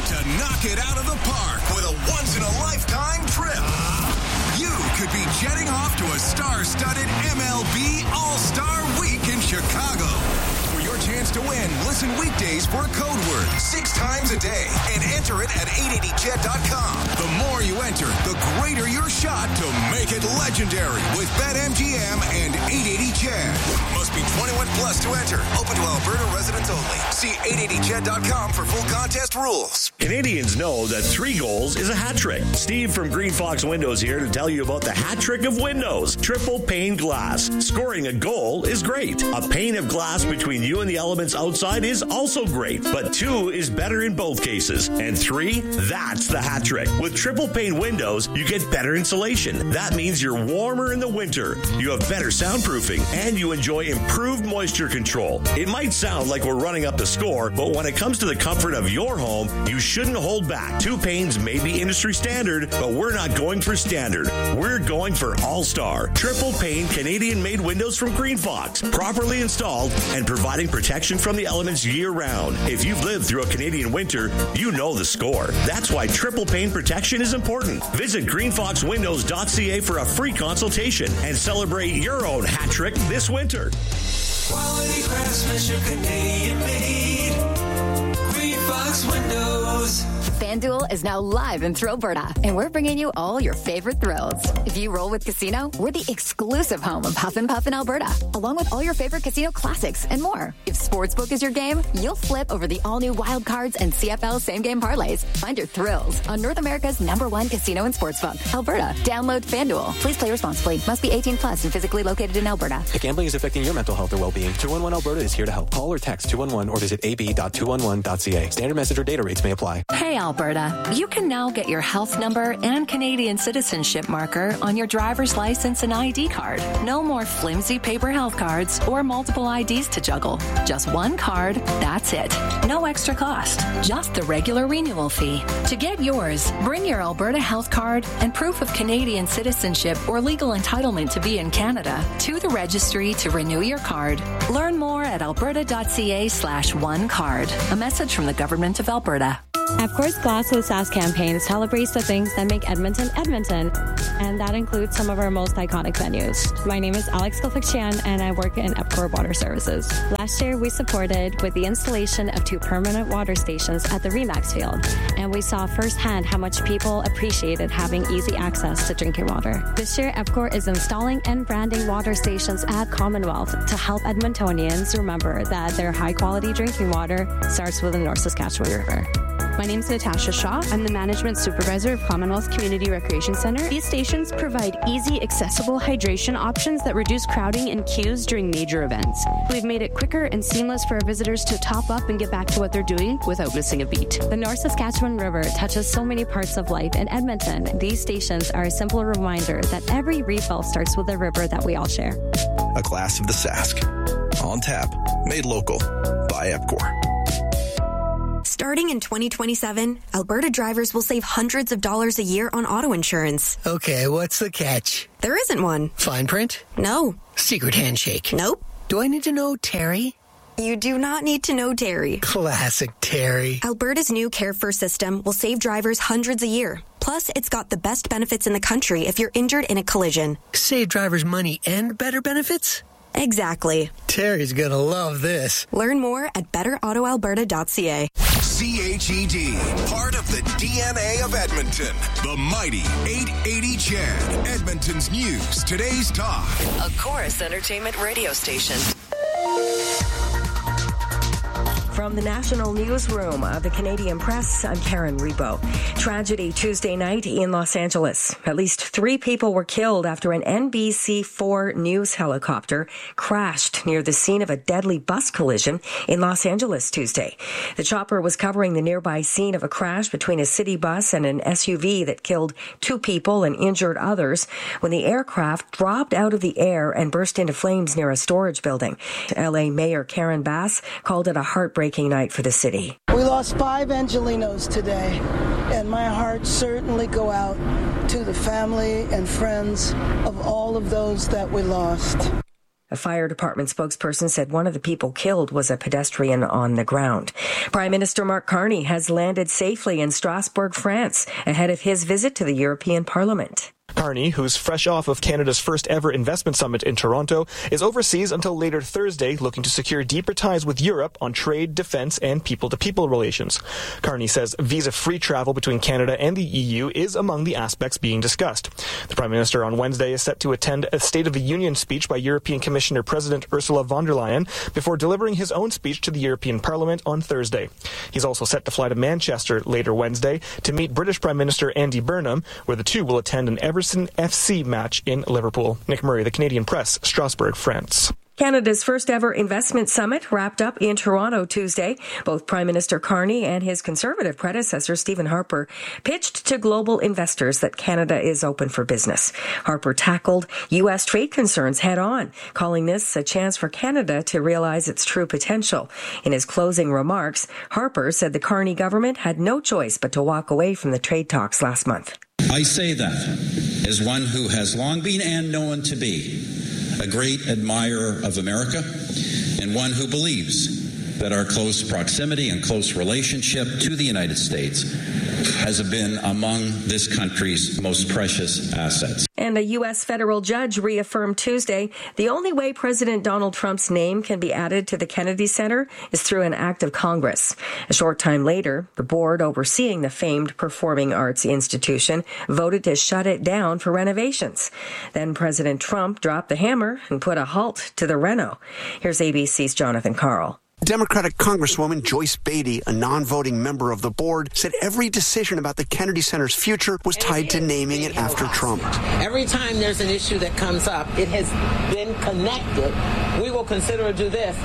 to knock it out of the park with a once-in-a-lifetime trip. You could be jetting off to a star-studded MLB All-Star Week in Chicago. For your chance to win, listen weekdays for a code word 6 times a day and enter it at 880chat.com. The more you enter, the greater your shot to make it legendary with BetMGM and 880chat. Must be 21 plus to enter. Open to Alberta residents only. See 880chat.com for full contest rules. Canadians know that 3 goals is a hat trick. Steve from Green Fox Windows here to tell you about the hat trick of windows. Triple pane glass. Scoring a goal is great. A pane of glass between you and the elements outside is also great. But 2 is better in both cases. And 3, that's the hat trick. With triple pane windows, you get better insulation. That means you're warmer in the winter. You have better soundproofing. And you enjoy improved moisture control. It might sound like we're running up the score, but when it comes to the comfort of your home, you shouldn't hold back. 2 panes may be industry standard, but we're not going for standard. We're going for all-star. Triple pane Canadian-made windows from Green Fox. Properly installed and providing protection from the elements year-round. If you've lived through a Canadian winter, you know the score. That's why triple pane protection is important. Visit greenfoxwindows.ca for a free consultation and celebrate your own hat trick this winter. Quality craftsmanship, Canadian made. Green Fox Windows. FanDuel is now live in Thrillberta, and we're bringing you all your favorite thrills. If you roll with Casino, we're the exclusive home of Huff and Puff in Alberta, along with all your favorite casino classics and more. If Sportsbook is your game, you'll flip over the all-new Wild Cards and CFL same-game parlays. Find your thrills on North America's #1 casino and sportsbook, Alberta. Download FanDuel. Please play responsibly. Must be 18 plus and physically located in Alberta. If gambling is affecting your mental health or well-being, 211 Alberta is here to help. Call or text 211 or visit ab.211.ca. Standard message or data rates may apply. Hey, Alberta, you can now get your health number and Canadian citizenship marker on your driver's license and ID card. No more flimsy paper health cards or multiple IDs to juggle. Just one card, that's it. No extra cost, just the regular renewal fee. To get yours, bring your Alberta health card and proof of Canadian citizenship or legal entitlement to be in Canada to the registry to renew your card. Learn more at alberta.ca/onecard. A message from the Government of Alberta. EPCOR's Glass with Sass campaign celebrates the things that make Edmonton, Edmonton, and that includes some of our most iconic venues. My name is Alex Kilfick-Chan, and I work in EPCOR Water Services. Last year, we supported with the installation of 2 permanent water stations at the Remax Field, and we saw firsthand how much people appreciated having easy access to drinking water. This year, EPCOR is installing and branding water stations at Commonwealth to help Edmontonians remember that their high-quality drinking water starts with the North Saskatchewan River. My name is Natasha Shaw. I'm the Management Supervisor of Commonwealth Community Recreation Center. These stations provide easy, accessible hydration options that reduce crowding and queues during major events. We've made it quicker and seamless for our visitors to top up and get back to what they're doing without missing a beat. The North Saskatchewan River touches so many parts of life in Edmonton. These stations are a simple reminder that every refill starts with a river that we all share. A glass of the Sask. On tap. Made local. By EPCOR. Starting in 2027, Alberta drivers will save hundreds of dollars a year on auto insurance. Okay, what's the catch? There isn't one. Fine print? No. Secret handshake? Nope. Do I need to know Terry? You do not need to know Terry. Classic Terry. Alberta's new Care First system will save drivers hundreds a year. Plus, it's got the best benefits in the country if you're injured in a collision. Save drivers money and better benefits? Exactly. Terry's gonna love this. Learn more at betterautoalberta.ca. CHED, part of the DNA of Edmonton. The mighty 880 CHED, Edmonton's news, today's talk. A Chorus Entertainment radio station. From the National Newsroom of the Canadian Press, I'm Karen Rebo. Tragedy Tuesday night in Los Angeles. At least 3 people were killed after an NBC4 News helicopter crashed near the scene of a deadly bus collision in Los Angeles Tuesday. The chopper was covering the nearby scene of a crash between a city bus and an SUV that killed 2 people and injured others when the aircraft dropped out of the air and burst into flames near a storage building. LA Mayor Karen Bass called it a heartbreaking night for the city. We lost 5 Angelinos today, and my heart certainly go out to the family and friends of all of those that we lost. A fire department spokesperson said one of the people killed was a pedestrian on the ground. Prime Minister Mark Carney has landed safely in Strasbourg, France, ahead of his visit to the European Parliament. Carney, who's fresh off of Canada's first ever investment summit in Toronto, is overseas until later Thursday, looking to secure deeper ties with Europe on trade, defense, and people-to-people relations. Carney says visa-free travel between Canada and the EU is among the aspects being discussed. The Prime Minister on Wednesday is set to attend a State of the Union speech by European Commissioner President Ursula von der Leyen before delivering his own speech to the European Parliament on Thursday. He's also set to fly to Manchester later Wednesday to meet British Prime Minister Andy Burnham, where the two will attend an Everton FC match in Liverpool. Nick Murray, The Canadian Press, Strasbourg, France. Canada's first ever investment summit wrapped up in Toronto Tuesday. Both Prime Minister Carney and his Conservative predecessor, Stephen Harper, pitched to global investors that Canada is open for business. Harper tackled U.S. trade concerns head on, calling this a chance for Canada to realize its true potential. In his closing remarks, Harper said the Carney government had no choice but to walk away from the trade talks last month. I say that as one who has long been and known to be a great admirer of America and one who believes that our close proximity and close relationship to the United States has been among this country's most precious assets. And a U.S. federal judge reaffirmed Tuesday the only way President Donald Trump's name can be added to the Kennedy Center is through an act of Congress. A short time later, the board overseeing the famed performing arts institution voted to shut it down for renovations. Then President Trump dropped the hammer and put a halt to the reno. Here's ABC's Jonathan Karl. Democratic Congresswoman Joyce Beatty, a non-voting member of the board, said every decision about the Kennedy Center's future was tied to naming it after Trump. Every time there's an issue that comes up, it has been connected. We will consider to do this,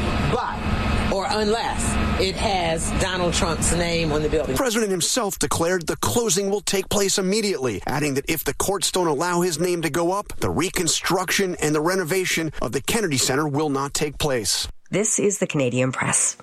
or unless it has Donald Trump's name on the building. The president himself declared the closing will take place immediately, adding that if the courts don't allow his name to go up, the reconstruction and the renovation of the Kennedy Center will not take place. This is the Canadian Press.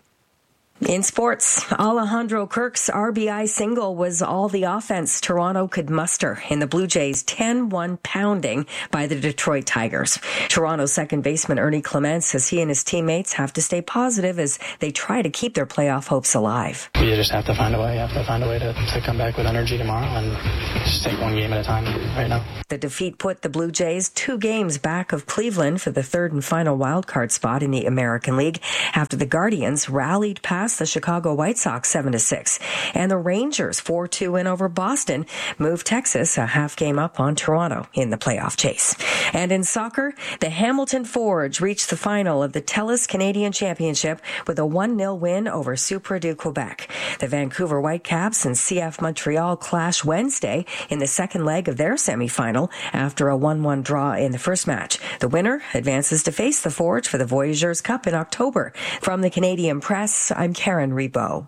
In sports, Alejandro Kirk's RBI single was all the offense Toronto could muster in the Blue Jays' 10-1 pounding by the Detroit Tigers. Toronto's second baseman Ernie Clements says he and his teammates have to stay positive as they try to keep their playoff hopes alive. You just have to find a way. You have to find a way to come back with energy tomorrow and just take one game at a time right now. The defeat put the Blue Jays 2 games back of Cleveland for the third and final wildcard spot in the American League after the Guardians rallied past the Chicago White Sox 7-6, and the Rangers 4-2 win over Boston moved Texas a half game up on Toronto in the playoff chase. And in soccer, the Hamilton Forge reached the final of the TELUS Canadian Championship with a 1-0 win over Supra du Quebec. The Vancouver Whitecaps and CF Montreal clash Wednesday in the second leg of their semifinal after a 1-1 draw in the first match. The winner advances to face the Forge for the Voyageurs Cup in October. From the Canadian Press, I'm Karen Rebo.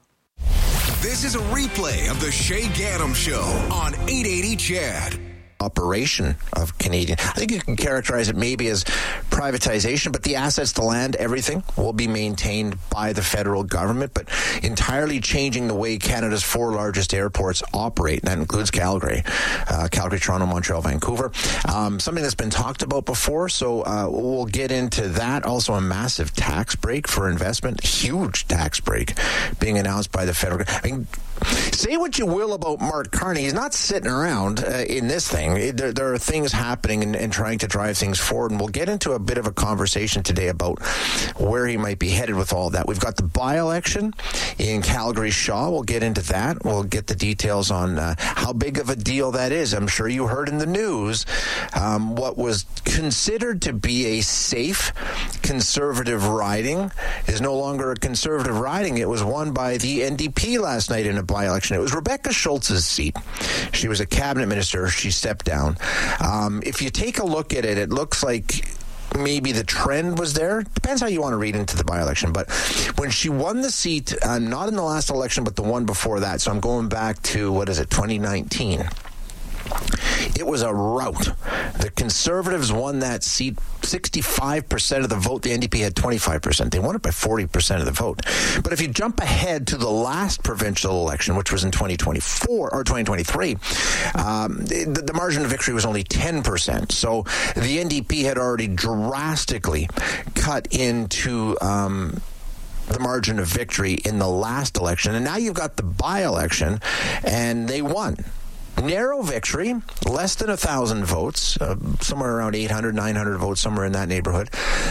This is a replay of the Shay Gaddam Show on 880 CHED. Operation of Canadian. I think you can characterize it maybe as privatization, but the assets, the land, everything will be maintained by the federal government, but entirely changing the way Canada's 4 largest airports operate. And that includes Calgary, Toronto, Montreal, Vancouver. Something that's been talked about before, so we'll get into that. Also a massive tax break for investment, huge tax break being announced by the federal government. I mean, say what you will about Mark Carney. He's not sitting around in this thing. There are things happening and trying to drive things forward, and we'll get into a bit of a conversation today about where he might be headed with all of that. We've got the by-election in Calgary-Shaw. We'll get into that. We'll get the details on how big of a deal that is. I'm sure you heard in the news what was considered to be a safe conservative riding is no longer a conservative riding. It was won by the NDP last night in a by-election. It was Rebecca Schultz's seat. She was a cabinet minister. She stepped down. If you take a look at it, it looks like maybe the trend was there. Depends how you want to read into the by-election. But when she won the seat, not in the last election, but the one before that, so I'm going back to, 2019. It was a rout. The Conservatives won that seat, 65% of the vote. The NDP had 25%. They won it by 40% of the vote. But if you jump ahead to the last provincial election, which was in 2024 or 2023, the margin of victory was only 10%. So the NDP had already drastically cut into the margin of victory in the last election. And now you've got the by-election, and they won. Narrow victory, less than 1,000 votes, somewhere around 800, 900 votes, somewhere in that neighborhood.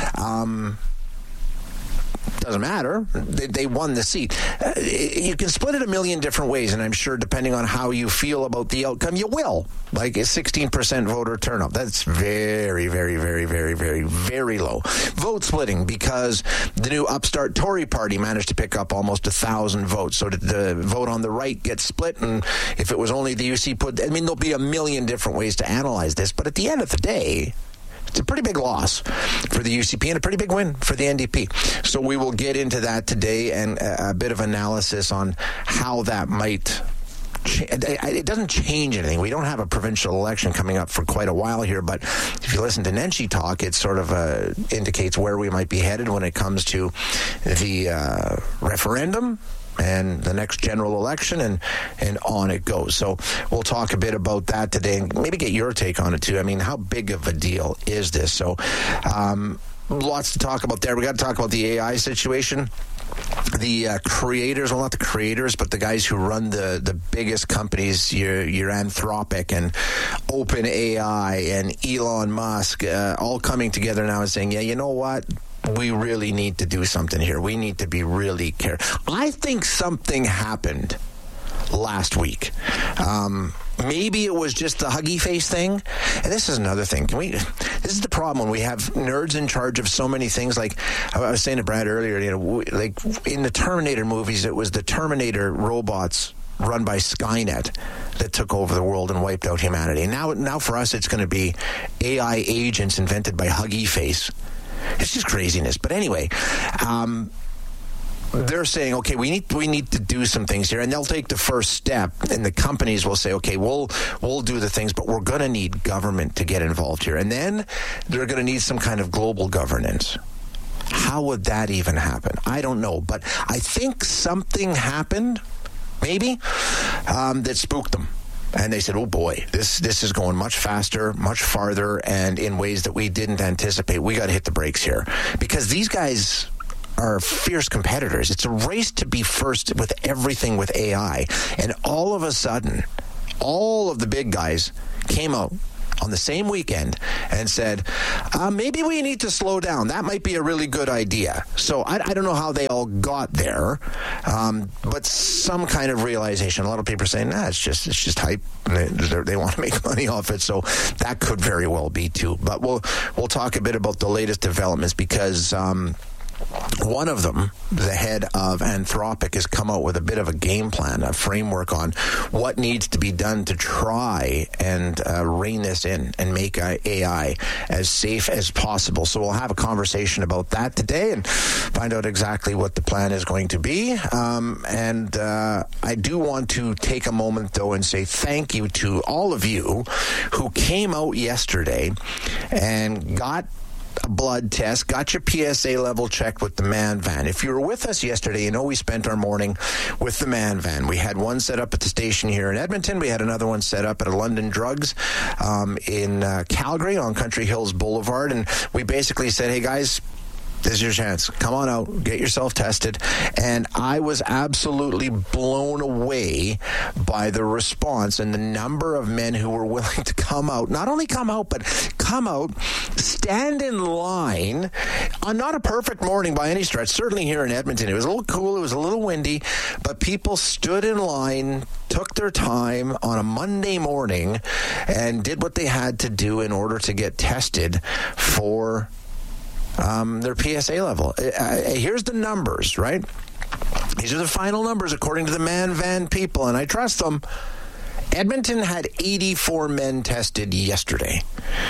Doesn't matter. They won the seat. You can split it a million different ways, and I'm sure depending on how you feel about the outcome, you will. Like a 16% voter turnout. That's very, very, very, very, very, very low. Vote splitting because the new upstart Tory party managed to pick up almost 1,000 votes. So did the vote on the right get split? And if it was only the UC there'll be a million different ways to analyze this. But at the end of the day, it's a pretty big loss for the UCP and a pretty big win for the NDP. So we will get into that today and a bit of analysis on how that might it doesn't change anything. We don't have a provincial election coming up for quite a while here, but if you listen to Nenshi talk, it sort of indicates where we might be headed when it comes to the referendum and the next general election, and on it goes. So we'll talk a bit about that today and maybe get your take on it too. I mean, how big of a deal is this? So lots to talk about there. We got to talk about the AI situation. The creators, well, not the creators, but the guys who run the biggest companies, your Anthropic and OpenAI and Elon Musk, all coming together now and saying, yeah, you know what? We really need to do something here. We need to be really careful. I think something happened last week. Maybe it was just the Huggy Face thing. And this is another thing. This is the problem when we have nerds in charge of so many things. Like I was saying to Brad earlier, like in the Terminator movies, it was the Terminator robots run by Skynet that took over the world and wiped out humanity. And now for us, it's going to be AI agents invented by Huggy Face. It's just craziness. But anyway, they're saying, okay, we need to do some things here, and they'll take the first step, and the companies will say, okay, we'll do the things, but we're going to need government to get involved here, and then they're going to need some kind of global governance. How would that even happen? I don't know, but I think something happened, maybe, that spooked them. And they said, oh boy, this is going much faster, much farther, and in ways that we didn't anticipate. We got to hit the brakes here. Because these guys are fierce competitors. It's a race to be first with everything with AI. And all of a sudden, all of the big guys came out on the same weekend and said, maybe we need to slow down. That might be a really good idea. So I don't know how they all got there, but some kind of realization. A lot of people are saying, it's just hype. They want to make money off it. So that could very well be too. But we'll talk a bit about the latest developments because one of them, the head of Anthropic, has come out with a bit of a game plan, a framework on what needs to be done to try and rein this in and make AI as safe as possible. So we'll have a conversation about that today and find out exactly what the plan is going to be. And I do want to take a moment, though, and say thank you to all of you who came out yesterday and got a blood test, got your PSA level checked with the Man Van. If you were with us yesterday, you know we spent our morning with the Man Van. We had one set up at the station here in Edmonton. We had another one set up at a London Drugs in Calgary on Country Hills Boulevard. And we basically said, hey, guys, this is your chance. Come on out, get yourself tested. And I was absolutely blown away by the response and the number of men who were willing to come out. Not only come out, but come out, stand in line on not a perfect morning by any stretch. Certainly here in Edmonton. It was a little cool, it was a little windy, but people stood in line, took their time on a Monday morning, and did what they had to do in order to get tested for their PSA level. Here's the numbers, right? These are the final numbers according to the Man Van people, and I trust them. Edmonton had 84 men tested yesterday.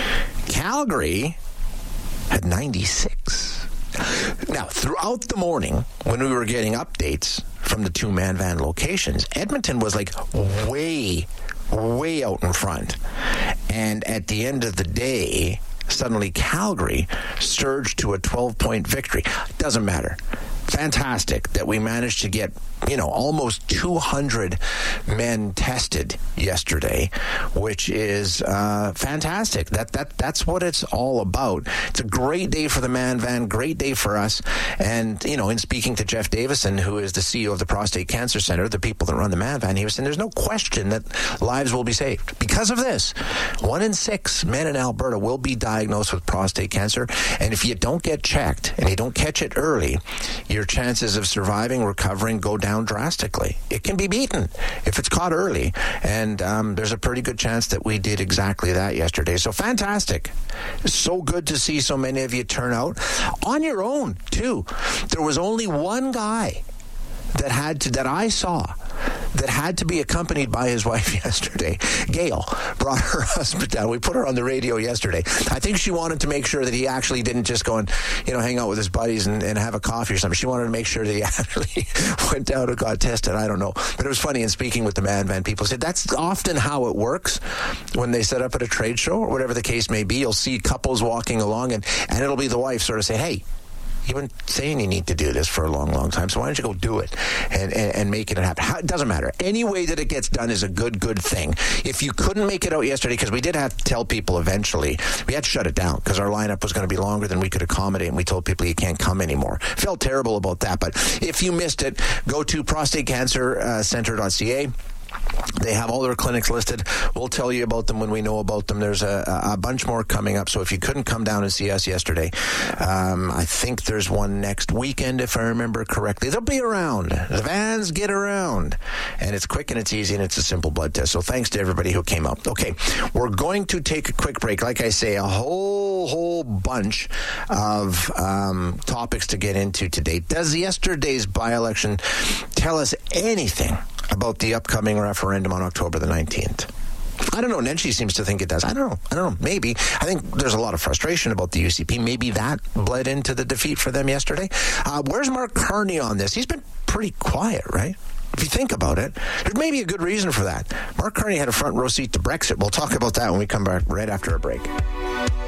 Calgary had 96. Now, throughout the morning, when we were getting updates from the two Man Van locations, Edmonton was like way out in front. And at the end of the day, suddenly Calgary surged to a 12-point victory. Doesn't matter. Fantastic that we managed to get, almost 200 men tested yesterday, which is fantastic. That's what it's all about. It's a great day for the Man Van, great day for us. And, in speaking to Jeff Davison, who is the CEO of the Prostate Cancer Center, the people that run the Man Van, he was saying there's no question that lives will be saved. Because of this, 1 in 6 men in Alberta will be diagnosed with prostate cancer. And if you don't get checked and you don't catch it early, your chances of surviving, recovering, go down drastically. It can be beaten if it's caught early. And there's a pretty good chance that we did exactly that yesterday. So fantastic. So good to see so many of you turn out on your own, too. There was only one guy that I saw that had to be accompanied by his wife yesterday. Gail brought her husband down. We put her on the radio yesterday. I think she wanted to make sure that he actually didn't just go and, hang out with his buddies and have a coffee or something. She wanted to make sure that he actually went down and got tested. I don't know. But it was funny in speaking with the Man Van, people said that's often how it works when they set up at a trade show or whatever the case may be. You'll see couples walking along and it'll be the wife sort of say, hey, you've been saying you need to do this for a long, long time, so why don't you go do it and make it happen? It doesn't matter. Any way that it gets done is a good thing. If you couldn't make it out yesterday, because we did have to tell people eventually, we had to shut it down because our lineup was going to be longer than we could accommodate, and we told people you can't come anymore. Felt terrible about that, but if you missed it, go to prostatecancercenter.ca. They have all their clinics listed. We'll tell you about them when we know about them. There's a bunch more coming up. So if you couldn't come down and see us yesterday, I think there's one next weekend, if I remember correctly. They'll be around. The vans get around. And it's quick and it's easy and it's a simple blood test. So thanks to everybody who came out. Okay, we're going to take a quick break. Like I say, a whole bunch of topics to get into today. Does yesterday's by-election tell us anything about the upcoming referendum on October the 19th? I don't know. Nenshi seems to think it does. I don't know. Maybe. I think there's a lot of frustration about the UCP. Maybe that bled into the defeat for them yesterday. Where's Mark Carney on this? He's been pretty quiet, right? If you think about it, there may be a good reason for that. Mark Carney had a front row seat to Brexit. We'll talk about that when we come back right after a break.